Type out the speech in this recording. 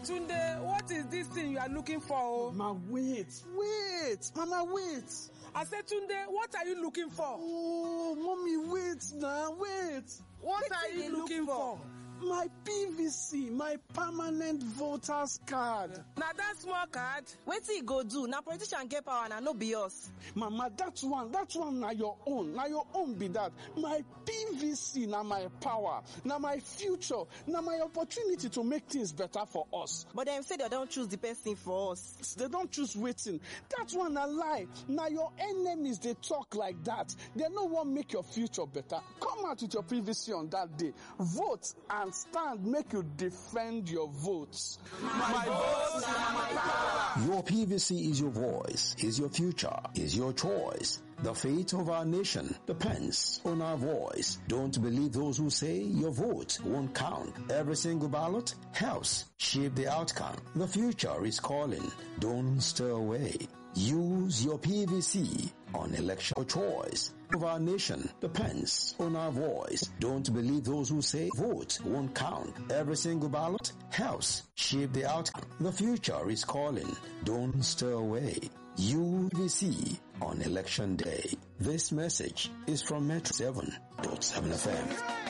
Tunde, what is this thing you are looking for? Oh? Mama, wait. Mama, wait. I said, Tunde, what are you looking for? Oh, mommy, wait now, wait. What are you looking for? My PVC, my permanent voter's card. Now that small card. Wetin you go do? Na politician get power and no be us. Mama, that one na your own. Na your own be that. My PVC na my power, na my future, na my opportunity to make things better for us. But them say they don't choose the person for us. They don't choose waiting. That one na lie. Na your enemies they talk like that. They no want make your future better. Come out with your PVC on that day. Vote and stand, make you defend your votes. My votes are my power. Your PVC is your voice, is your future, is your choice. The fate of our nation depends on our voice. Don't believe those who say your vote won't count. Every single ballot helps shape the outcome. The future is calling. Don't stir away. Use your PVC on election choice. Of our nation depends on our voice. Don't believe those who say vote won't count. Every single ballot helps shape the outcome. The future is calling. Don't stir away. UVC on election day. This message is from Metro 7.7 FM.